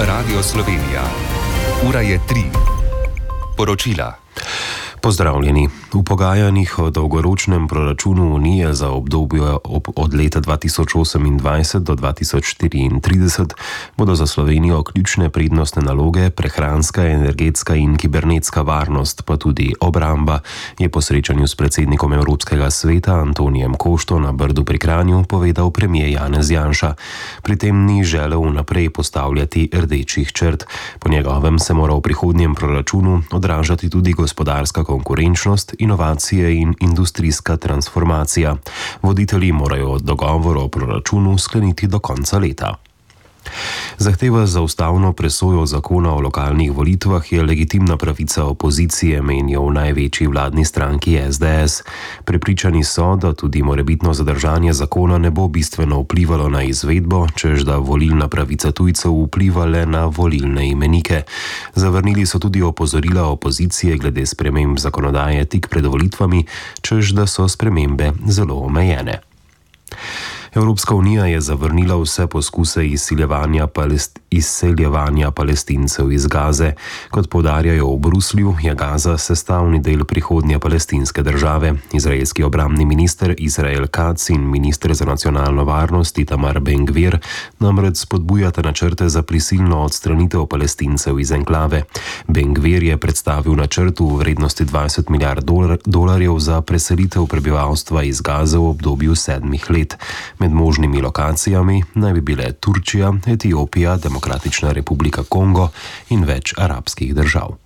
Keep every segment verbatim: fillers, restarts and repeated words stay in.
Radio Slovenija. Ura je tri. Poročila. Pozdravljeni. V pogajanjih o dolgoročnem proračunu Unije za obdobje od leta dva tisoč osemindvajset do dva tisoč štiriintrideset bodo za Slovenijo ključne prednostne naloge prehranska, energetska in kibernetska varnost, pa tudi obramba, je po srečanju s predsednikom Evropskega sveta Antonijem Košto na Brdu pri Kranju povedal premier Janez Janša. Pri tem ni želel vnaprej postavljati rdečih črt. Po njegovem se mora v prihodnjem proračunu odražati tudi gospodarska konkurenčnost, inovacije in industrijska transformacija. Voditelji morajo dogovor o proračunu skleniti do konca leta. Zahteva za ustavno presojo zakona o lokalnih volitvah je legitimna pravica opozicije, menijo v največji vladni stranki es de es. Prepričani so, da tudi morebitno zadržanje zakona ne bo bistveno vplivalo na izvedbo, čež da volilna pravica tujcev vpliva le na volilne imenike. Zavrnili so tudi opozorila opozicije glede sprememb zakonodaje tik pred volitvami, čež da so spremembe zelo omejene. Evropska unija je zavrnila vse poskuse izsiljevanja, palest, izseljevanja palestincev iz Gaze. Kot poudarjajo v Bruslju, je Gaza sestavni del prihodnje palestinske države. Izraelski obrambni minister Israel Katz in minister za nacionalno varnost Itamar Ben-Gvir namreč spodbujata načrte za prisilno odstranitev palestincev iz enklave. Ben-Gvir je predstavil načrt v vrednosti dvajset milijard dolar, dolarjev za preselitev prebivalstva iz Gaze v obdobju sedmih let. Med možnimi lokacijami naj bi bile Turčija, Etiopija, Demokratična republika Kongo in več arabskih držav.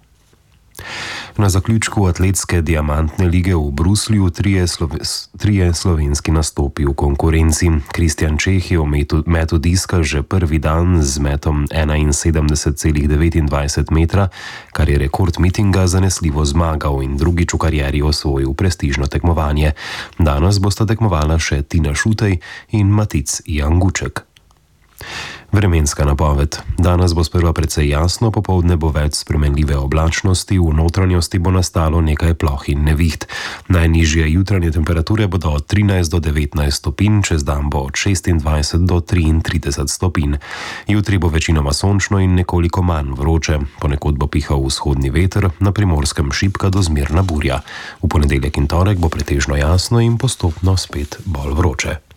Na zaključku atletske diamantne lige v Bruslju trije, slove, trije slovenski nastopi v konkurenci. Kristjan Čeh je v metu, metu diska že prvi dan z metom enainsedemdeset celih devetindvajset metra, kar je rekord mitinga, zanesljivo zmagal in drugič v karieri osvojil prestižno tekmovanje. Danes bosta tekmovala še Tina Šutej in Matic Janguček. Vremenska napoved. Danes bo sprva precej jasno, popoldne bo več spremenljive oblačnosti, v notranjosti bo nastalo nekaj ploh in neviht. Najnižje jutranje temperature bodo od trinajst do devetnajst stopinj, čez dan bo od šestindvajset do triintrideset stopinj. Jutri bo večinoma sončno in nekoliko manj vroče. Ponekod bo pihal vzhodni veter, na Primorskem šibka do zmerna burja. V ponedeljek in torek bo pretežno jasno in postopno spet bolj vroče.